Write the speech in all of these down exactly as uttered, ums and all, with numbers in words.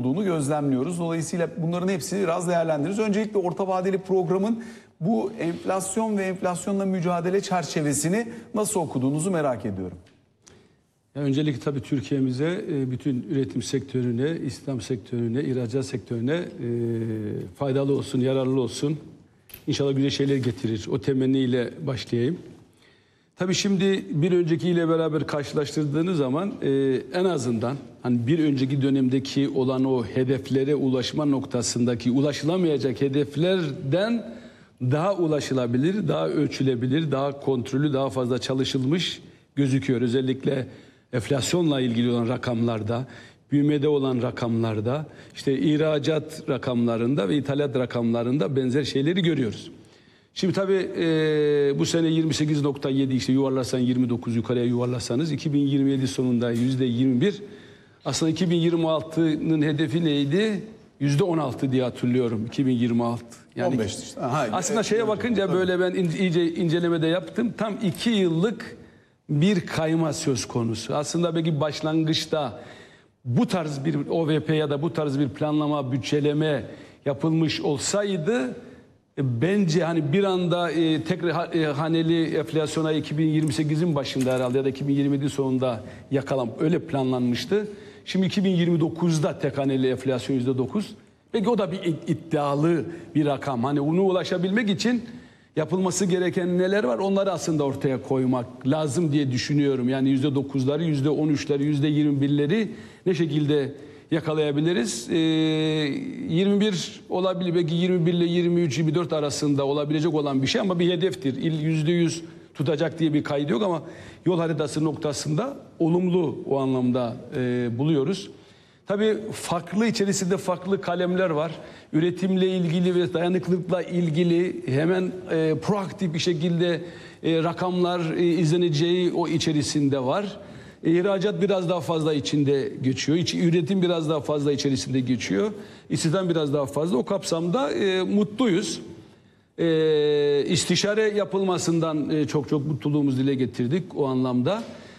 olduğunu gözlemliyoruz. Dolayısıyla bunların hepsini biraz değerlendiririz. Öncelikle orta vadeli programın bu enflasyon ve enflasyonla mücadele çerçevesini nasıl okuduğunuzu merak ediyorum. Öncelikle tabii Türkiye'mize, bütün üretim sektörüne, istihdam sektörüne, ihracat sektörüne faydalı olsun, yararlı olsun. İnşallah güzel şeyler getirir. O temenniyle başlayayım. Tabii şimdi bir öncekiyle beraber karşılaştırdığınız zaman en azından hani bir önceki dönemdeki olan o hedeflere ulaşma noktasındaki ulaşılamayacak hedeflerden daha ulaşılabilir, daha ölçülebilir, daha kontrollü, daha fazla çalışılmış gözüküyor. Özellikle enflasyonla ilgili olan rakamlarda, büyümede olan rakamlarda, işte ihracat rakamlarında ve ithalat rakamlarında benzer şeyleri görüyoruz. Şimdi tabii e, bu sene yirmi sekiz nokta yedi işte yuvarlarsan yirmi dokuz yukarıya yuvarlarsanız iki bin yirmi yedi sonunda yüzde yirmi bir. Aslında iki bin yirmi altının hedefi neydi? yüzde on altı diye hatırlıyorum iki bin yirmi altı. Yani on beş işte. Aha, aslında evet, şeye evet, bakınca tabii. böyle ben iyice incelemede yaptım. Tam iki yıllık bir kayma söz konusu. Aslında belki başlangıçta bu tarz bir O V P ya da bu tarz bir planlama, bütçeleme yapılmış olsaydı bence hani bir anda e, tekrar e, haneli enflasyona iki bin yirmi sekizin başında herhalde ya da iki bin yirmi yedi sonunda yakalam öyle planlanmıştı. Şimdi iki bin yirmi dokuzda tek haneli enflasyon yüzde dokuz. Peki o da bir iddialı bir rakam. Hani ona ulaşabilmek için yapılması gereken neler var onları aslında ortaya koymak lazım diye düşünüyorum. Yani yüzde dokuzları, yüzde on üçleri, yüzde yirmi birleri ne şekilde yakalayabiliriz? Ee, yirmi bir olabilir, belki yirmi bir ile yirmi üç yirmi dört arasında olabilecek olan bir şey ama bir hedeftir. İl yüzde yüz tutacak diye bir kaydı yok ama yol haritası noktasında olumlu o anlamda e, buluyoruz. Tabii farklı içerisinde farklı kalemler var. Üretimle ilgili ve dayanıklılıkla ilgili hemen e, proaktif bir şekilde e, rakamlar e, izleneceği o içerisinde var. E, ihracat biraz daha fazla içinde geçiyor. İç, üretim biraz daha fazla içerisinde geçiyor. İstihdam biraz daha fazla. O kapsamda e, mutluyuz. E, istişare yapılmasından e, çok çok mutluluğumuzu dile getirdik o anlamda.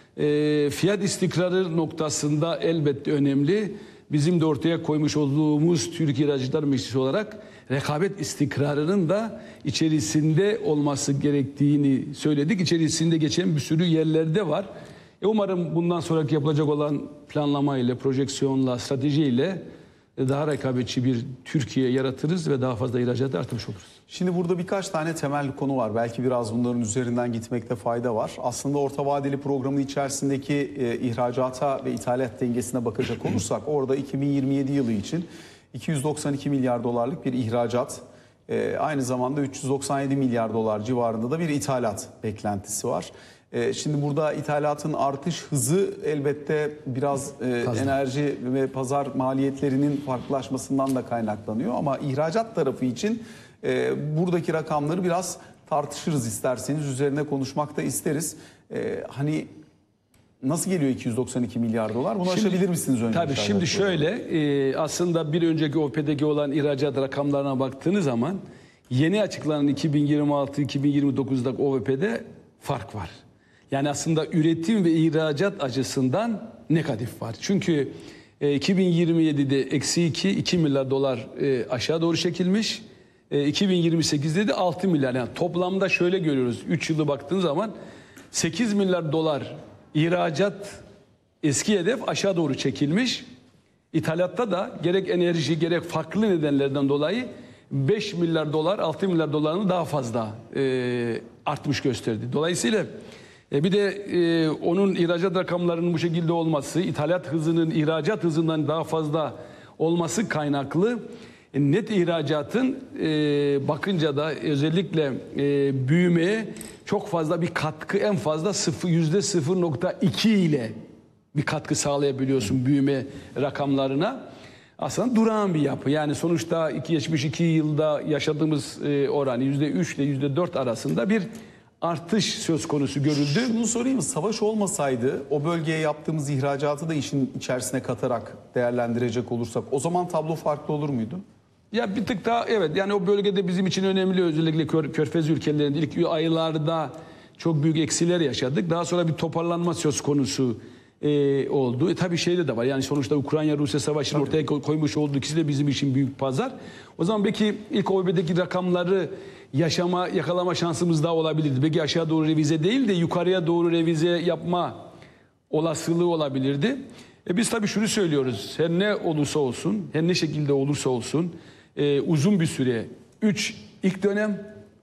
E, fiyat istikrarı noktasında elbette önemli. Bizim de ortaya koymuş olduğumuz Türkiye İhracatçılar Meclisi olarak rekabet istikrarının da içerisinde olması gerektiğini söyledik. İçerisinde geçen bir sürü yerlerde var. E umarım bundan sonraki yapılacak olan planlamayla, projeksiyonla, stratejiyle daha rekabetçi bir Türkiye yaratırız ve daha fazla ihracatı artırmış oluruz. Şimdi burada birkaç tane temel konu var. Belki biraz bunların üzerinden gitmekte fayda var. Aslında orta vadeli programın içerisindeki e, ihracata ve ithalat dengesine bakacak olursak orada iki bin yirmi yedi yılı için iki yüz doksan iki milyar dolarlık bir ihracat, e, aynı zamanda üç yüz doksan yedi milyar dolar civarında da bir ithalat beklentisi var. E, şimdi burada ithalatın artış hızı elbette biraz e, enerji ve pazar maliyetlerinin farklılaşmasından da kaynaklanıyor. Ama ihracat tarafı için e, buradaki rakamları biraz tartışırız isterseniz. Üzerine konuşmak da isteriz. E, hani nasıl geliyor iki yüz doksan iki milyar dolar? Bunu şimdi, aşabilir misiniz önce? Tabii şimdi şöyle e, aslında bir önceki O V P'deki olan ihracat rakamlarına baktığınız zaman yeni açıklanan iki bin yirmi altı iki bin yirmi dokuzdaki O V P'de fark var. Yani aslında üretim ve ihracat açısından negatif var. Çünkü e, iki bin yirmi yedide eksi iki, iki milyar dolar e, aşağı doğru çekilmiş. E, iki bin yirmi sekizde de altı milyar. Yani toplamda şöyle görüyoruz. üç yılı baktığın zaman sekiz milyar dolar ihracat eski hedef aşağı doğru çekilmiş. İthalatta da gerek enerji gerek farklı nedenlerden dolayı beş milyar dolar, altı milyar dolarını daha fazla e, artmış gösterdi. Dolayısıyla E bir de e, onun ihracat rakamlarının bu şekilde olması, ithalat hızının ihracat hızından daha fazla olması kaynaklı e, net ihracatın e, bakınca da özellikle e, büyümeye çok fazla bir katkı, en fazla yüzde sıfır nokta iki ile bir katkı sağlayabiliyorsun büyüme rakamlarına. Aslında durağan bir yapı. Yani sonuçta iki, geçmiş iki yılda yaşadığımız e, oran yüzde üç ile yüzde dört arasında bir artış söz konusu görüldü. Şunu sorayım mı? Savaş olmasaydı o bölgeye yaptığımız ihracatı da işin içerisine katarak değerlendirecek olursak o zaman tablo farklı olur muydu? Ya bir tık daha evet yani o bölgede bizim için önemli, özellikle Kör, Körfez ülkelerinin ilk aylarda çok büyük eksiler yaşadık. Daha sonra bir toparlanma söz konusu e, oldu. E, tabii şeyde de var. Yani sonuçta Ukrayna-Rusya savaşının ortaya koy- koymuş olduğu ikisi de bizim için büyük pazar. O zaman belki ilk O V P'deki rakamları yaşama, yakalama şansımız daha olabilirdi. Belki aşağı doğru revize değil de yukarıya doğru revize yapma olasılığı olabilirdi. E biz tabii şunu söylüyoruz. Her ne olursa olsun, her ne şekilde olursa olsun e, uzun bir süre üç ilk dönem,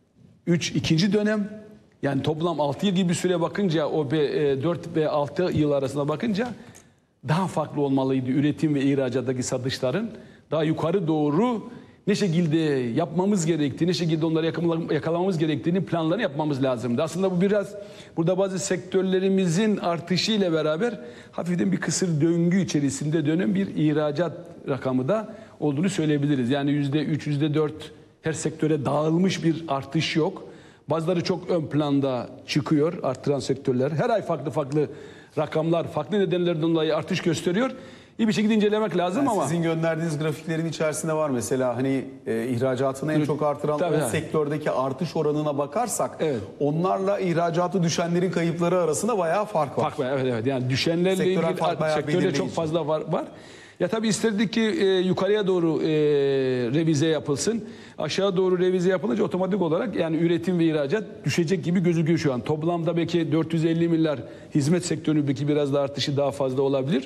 üç ikinci dönem, yani toplam altı yıl gibi bir süre bakınca o dört ve altı yıl arasında bakınca daha farklı olmalıydı üretim ve ihracattaki satışların. Daha yukarı doğru ne şekilde yapmamız gerektiğini, ne şekilde onları yakalamamız gerektiğini planlarını yapmamız lazımdı. Aslında bu biraz burada bazı sektörlerimizin artışıyla beraber hafiften bir kısır döngü içerisinde dönen bir ihracat rakamı da olduğunu söyleyebiliriz. Yani yüzde üç, yüzde dört her sektöre dağılmış bir artış yok. Bazıları çok ön planda çıkıyor, arttıran sektörler. Her ay farklı farklı rakamlar, farklı nedenlerden dolayı artış gösteriyor. İyi bir şekilde incelemek lazım Yani ama... Sizin gönderdiğiniz grafiklerin içerisinde var mesela hani e, ihracatını en çok artıran Tabii, o tabii. sektördeki artış oranına bakarsak Evet. onlarla ihracatı düşenlerin kayıpları arasında bayağı fark var. Fark var, evet evet. Yani düşenlerle Sektörel ilgili fark bayağı sektörde belirleyici. çok fazla var. var. Ya tabii isterdik ki e, yukarıya doğru e, revize yapılsın. Aşağı doğru revize yapılınca otomatik olarak yani üretim ve ihracat düşecek gibi gözüküyor şu an. Toplamda belki dört yüz elli milyar hizmet sektörü belki biraz da artışı daha fazla olabilir.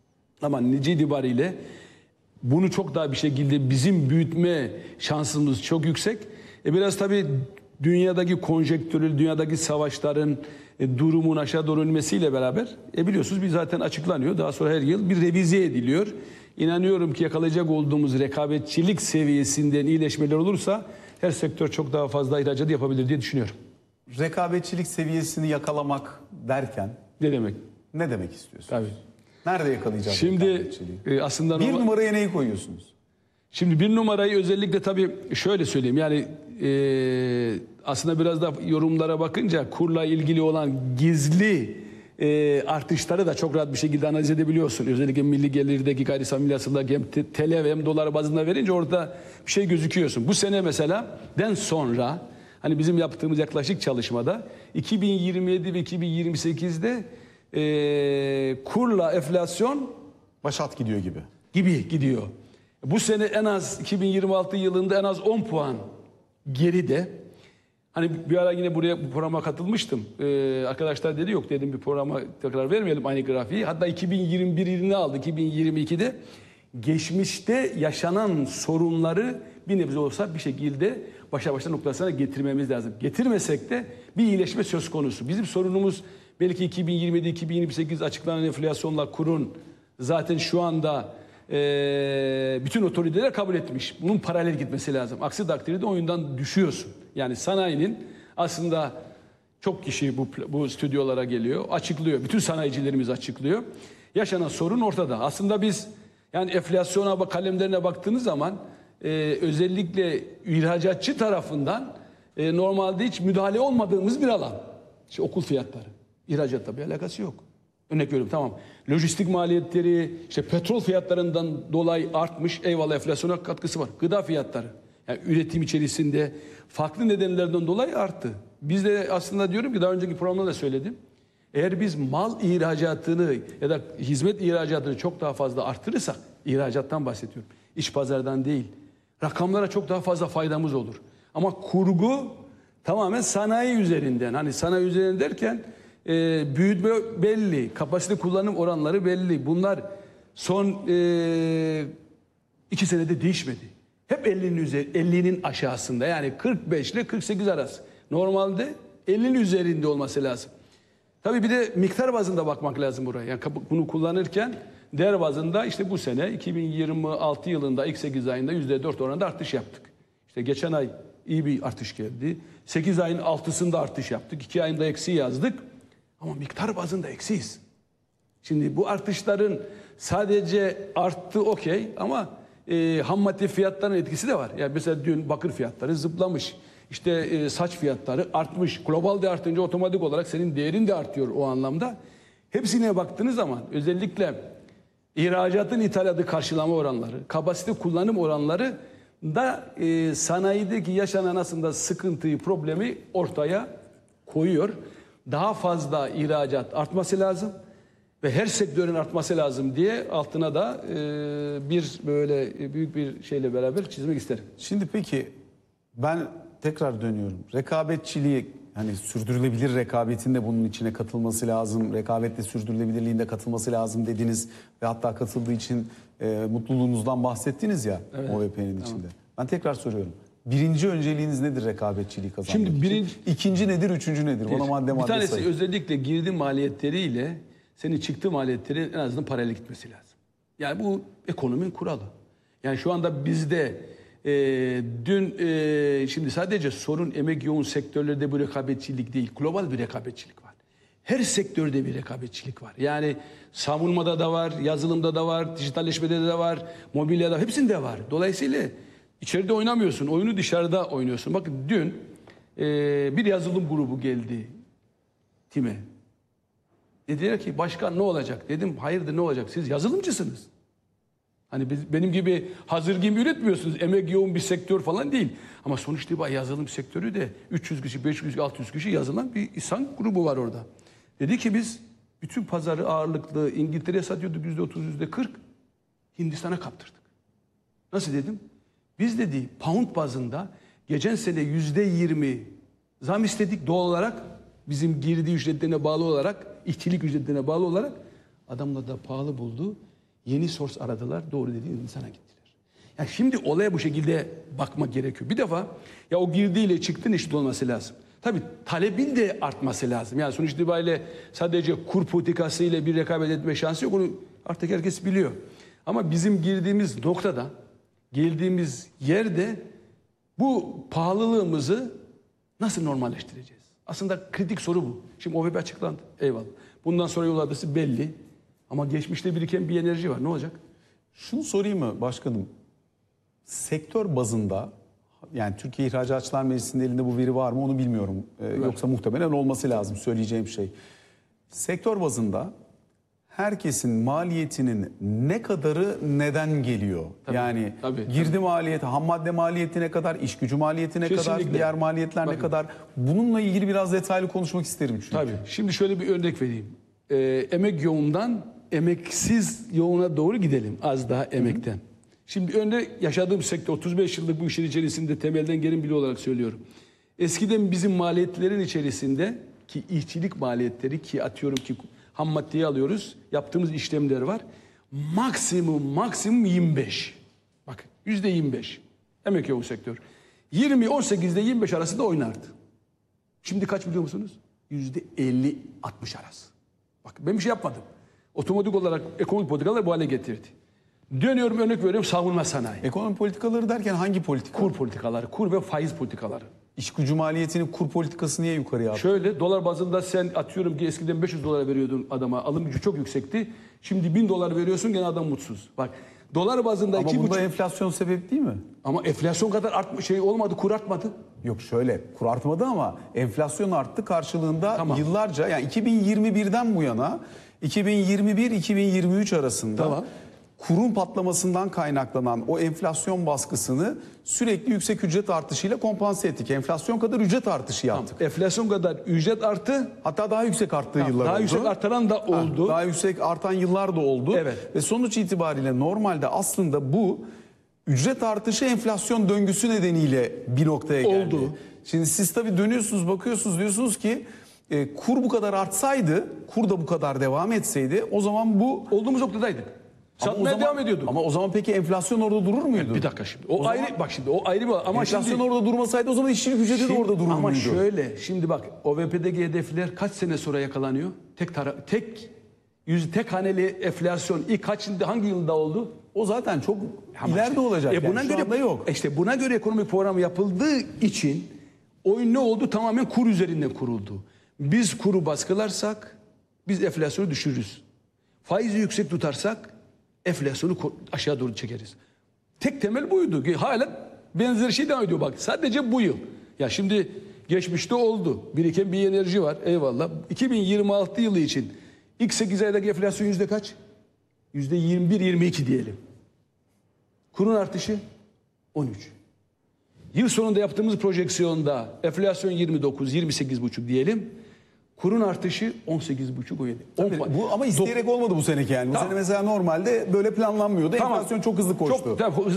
Ama netice itibariyle bunu çok daha bir şekilde bizim büyütme şansımız çok yüksek. E biraz tabii dünyadaki konjektürü, dünyadaki savaşların e, durumun aşağı doğru inmesiyle beraber e biliyorsunuz bir zaten açıklanıyor. Daha sonra her yıl bir revize ediliyor. İnanıyorum ki yakalayacak olduğumuz rekabetçilik seviyesinden iyileşmeler olursa her sektör çok daha fazla ihracat yapabilir diye düşünüyorum. Rekabetçilik seviyesini yakalamak derken Ne demek? ne demek istiyorsunuz? Tabii. Nerede yakalayacağız Şimdi rekabetçiliği? e, aslında Bir normal- numaraya neyi koyuyorsunuz? Şimdi bir numarayı özellikle tabii şöyle söyleyeyim yani e, aslında biraz da yorumlara bakınca kurla ilgili olan gizli e, artışları da çok rahat bir şekilde analiz edebiliyorsun. Özellikle milli gelirdeki gayri safi hasıldaki hem T L ve hem dolar bazında verince orada bir şey gözüküyorsun. Bu sene mesela den sonra hani bizim yaptığımız yaklaşık çalışmada iki bin yirmi yedi ve iki bin yirmi sekizde e, kurla enflasyon Başat gidiyor gibi. gibi gidiyor. Bu sene en az iki bin yirmi altı yılında en az on puan geride. Hani bir ara yine buraya bu programa katılmıştım. Ee, arkadaşlar dedi yok dedim bir programa tekrar vermeyelim aynı grafiği. Hatta iki bin yirmi bir yılını aldı. iki bin yirmi ikide geçmişte yaşanan sorunları bir nebze olsa bir şekilde başa başa noktasına getirmemiz lazım. Getirmesek de bir iyileşme söz konusu. Bizim sorunumuz belki iki bin yirmi yedi iki bin yirmi sekiz açıklanan enflasyonla kurun zaten şu anda e, bütün otoriteler kabul etmiş. Bunun paralel gitmesi lazım. Aksi takdirde oyundan düşüyorsun. Yani sanayinin aslında çok kişi bu, bu stüdyolara geliyor, açıklıyor. Bütün sanayicilerimiz açıklıyor. Yaşanan sorun ortada. Aslında biz yani enflasyona kalemlerine baktığınız zaman e, özellikle ihracatçı tarafından e, normalde hiç müdahale olmadığımız bir alan. İşte okul fiyatları. İhracatla bir alakası yok. Örnek veriyorum tamam. Lojistik maliyetleri, işte petrol fiyatlarından dolayı artmış. Eyvallah enflasyona katkısı var. Gıda fiyatları. Yani üretim içerisinde farklı nedenlerden dolayı arttı. Biz de aslında diyorum ki daha önceki programda da söyledim. Eğer biz mal ihracatını ya da hizmet ihracatını çok daha fazla arttırırsak, ihracattan bahsediyorum. İç pazardan değil. Rakamlara çok daha fazla faydamız olur. Ama kurgu tamamen sanayi üzerinden. Hani sanayi üzerinden derken e, büyütme belli, kapasite kullanım oranları belli. Bunlar son e, iki senede değişmedi. Hep ellinin üzeri, ellinin aşağısında yani kırk beş ile kırk sekiz arası. Normalde ellinin üzerinde olması lazım. Tabii bir de miktar bazında bakmak lazım buraya. Yani bunu kullanırken değer bazında işte bu sene iki bin yirmi altı yılında ilk sekiz ayında yüzde dört oranında artış yaptık. İşte geçen ay iyi bir artış geldi. sekiz ayın altısında artış yaptık. iki ayında eksi yazdık. Ama miktar bazında eksiyiz. Şimdi bu artışların sadece arttı okey ama e, ham madde fiyatlarının etkisi de var. Yani mesela dün bakır fiyatları zıplamış. İşte e, saç fiyatları artmış. Globalde artınca otomatik olarak senin değerin de artıyor o anlamda. Hepsine baktığınız zaman özellikle ihracatın ithalatı karşılama oranları, kapasite kullanım oranları da e, sanayideki yaşanan aslında sıkıntıyı, problemi ortaya koyuyor. Daha fazla ihracat artması lazım. ve her sektörün artması lazım diye altına da e, bir böyle büyük bir şeyle beraber çizmek isterim. Şimdi peki ben tekrar dönüyorum. Rekabetçiliği, hani sürdürülebilir rekabetin de bunun içine katılması lazım. Rekabetle sürdürülebilirliğin de katılması lazım dediniz ve hatta katıldığı için e, mutluluğunuzdan bahsettiniz ya, evet, O V P'nin içinde. Tamam. Ben tekrar soruyorum. Birinci önceliğiniz nedir rekabetçiliği kazanmak Şimdi için? birinci, İkinci nedir, üçüncü nedir? Ona madde madde Bir tanesi sayın. özellikle girdi maliyetleriyle senin çıktı maliyetleri en azından paralel gitmesi lazım. Yani bu ekonominin kuralı. Yani şu anda bizde e, dün e, şimdi sadece sorun emek yoğun sektörlerde bu rekabetçilik değil, global bir rekabetçilik var. Her sektörde bir rekabetçilik var. Yani savunmada da var, yazılımda da var, dijitalleşmede de var, mobilyada, hepsinde var. Dolayısıyla içeride oynamıyorsun, oyunu dışarıda oynuyorsun. Bakın dün e, bir yazılım grubu geldi TİM'e. Dediler ki başkan ne olacak? Dedim hayırdır ne olacak? Siz yazılımcısınız. Hani biz, benim gibi hazır gibi üretmiyorsunuz. Emek yoğun bir sektör falan değil. Ama sonuç itibariyle yazılım sektörü de üç yüz kişi, beş yüz kişi, altı yüz kişi yazılan bir insan grubu var orada. Dedi ki biz bütün pazarı ağırlıklı İngiltere'ye satıyorduk yüzde otuz, yüzde kırk. Hindistan'a kaptırdık. Nasıl dedim? Biz dedi pound bazında geçen sene yüzde yirmi zam istedik doğal olarak. Bizim girdi ücretlerine bağlı olarak, işçilik ücretlerine bağlı olarak adamlar da pahalı buldu. Yeni source aradılar. Doğru dediğin insana gittiler. Yani şimdi olaya bu şekilde bakmak gerekiyor. Bir defa ya o girdiyle çıktın eşit olması lazım. Tabii talebin de artması lazım. Yani sonuç itibariyle sadece kur politikası ile bir rekabet etme şansı yok. Onu artık herkes biliyor. Ama bizim girdiğimiz noktada, geldiğimiz yerde bu pahalılığımızı nasıl normalleştireceğiz? Aslında kritik soru bu. Şimdi O V P açıklandı. Eyvallah. Bundan sonra yol adresi belli. Ama geçmişte biriken bir enerji var. Ne olacak? Şunu sorayım mı başkanım? Sektör bazında, yani Türkiye İhracatçılar Meclisi'nin elinde bu veri var mı onu bilmiyorum. Ee, yoksa muhtemelen olması lazım söyleyeceğim şey. Sektör bazında herkesin maliyetinin ne kadarı neden geliyor? Tabii, yani tabii, girdi tabii. maliyeti, ham madde maliyeti ne kadar, iş gücü maliyeti ne Kesinlikle. kadar, diğer maliyetler Bakın. ne kadar? Bununla ilgili biraz detaylı konuşmak isterim çünkü. Tabii. Şimdi şöyle bir örnek vereyim. Ee, emek yoğundan emeksiz yoğuna doğru gidelim. Az daha emekten. Hı hı. Şimdi önde yaşadığım sektör otuz beş yıllık bu işin içerisinde temelden gelin biri olarak söylüyorum. Eskiden bizim maliyetlerin içerisinde ki işçilik maliyetleri ki atıyorum ki ham maddeyi alıyoruz. Yaptığımız işlemler var. Maksimum maksimum yirmi beş. Bakın yüzde yirmi beş. Emek yoğun sektör. yirmi on sekiz ile yirmi beş arasında oynardı. Şimdi kaç biliyor musunuz? yüzde elli altmış arası. Bak ben bir şey yapmadım. Otomatik olarak ekonomik politikalar bu hale getirdi. Dönüyorum örnek veriyorum savunma sanayi. Ekonomi politikaları derken hangi politika? Kur politikaları, kur ve faiz politikaları. İş gücü maliyetinin kur politikası niye yukarıya attı? Şöyle dolar bazında sen atıyorum ki eskiden beş yüz dolar veriyordun adama, alım gücü çok yüksekti. Şimdi bin dolar veriyorsun gene adam mutsuz. Bak dolar bazında Ama iki bunda buçuk... enflasyon sebep değil mi? Ama enflasyon kadar artma, şey olmadı, kur artmadı. Yok şöyle, kur artmadı ama enflasyon arttı karşılığında tamam. yıllarca, yani iki bin yirmi birden bu yana iki bin yirmi bir iki bin yirmi üç arasında tamam. kurun patlamasından kaynaklanan o enflasyon baskısını sürekli yüksek ücret artışıyla kompanse ettik. Enflasyon kadar ücret artışı yaptık. Tamam. Enflasyon kadar ücret arttı. Hatta daha yüksek arttığı tamam. yıllar daha oldu. Daha yüksek artan da oldu. Ha, daha yüksek artan yıllar da oldu. Evet. Ve sonuç itibariyle normalde aslında bu ücret artışı enflasyon döngüsü nedeniyle bir noktaya geldi. Oldu. Şimdi siz tabii dönüyorsunuz, bakıyorsunuz, diyorsunuz ki e, kur bu kadar artsaydı, kur da bu kadar devam etseydi o zaman bu... Olduğumuz noktadaydık. Satmaya zaman, devam ediyorduk. Ama o zaman peki enflasyon orada durur muydu? Bir dakika şimdi. O, o ayrı zaman, bak şimdi o ayrı bir ama enflasyon şimdi, orada durmasaydı o zaman işçilik ücreti de orada durur ama muydu? Ama şöyle şimdi bak O V P'deki hedefler kaç sene sonra yakalanıyor? Tek tara tek yüz tek haneli enflasyon ilk kaç hangi yılda oldu? O zaten çok ama ileride işte, olacak. E buna yani. göre Şu anda yok. İşte buna göre ekonomik program yapıldığı için oyun ne oldu? Tamamen kur üzerinden kuruldu. Biz kuru baskılarsak biz enflasyonu düşürürüz. Faizi yüksek tutarsak enflasyonu aşağı doğru çekeriz. Tek temel buydu. Hala benzer şey devam ediyor bak. Sadece bu yıl. Ya şimdi geçmişte oldu. Biriken bir enerji var. Eyvallah. iki bin yirmi altı yılı için ilk sekiz aydaki enflasyon yüzde kaç? Yüzde yirmi bir yirmi iki diyelim. Kurun artışı on üç. Yıl sonunda yaptığımız projeksiyonda enflasyon yirmi dokuz yirmi sekiz buçuk diyelim. Kurun artışı on sekiz buçuk on yedi. Tabii, bu ama isteyerek olmadı bu seneki yani. Bu Tamam. sene mesela normalde böyle planlanmıyordu. Tamam. Enflasyon çok hızlı koştu. Çok, tabii,